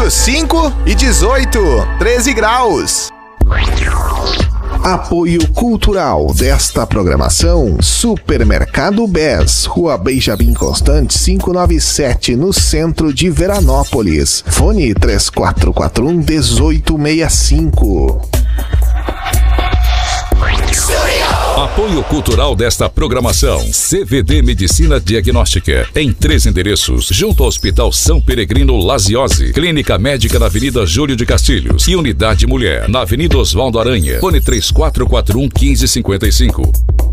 5 e 18, 13 graus. Apoio cultural desta programação: Supermercado BES, Rua Benjamin Constant 597, no centro de Veranópolis. Fone 3441-1865. Apoio cultural desta programação: CVD Medicina Diagnóstica, em 3 endereços, junto ao Hospital São Peregrino Laziose, Clínica Médica na Avenida Júlio de Castilhos e Unidade Mulher, na Avenida Osvaldo Aranha, fone 3441-1555.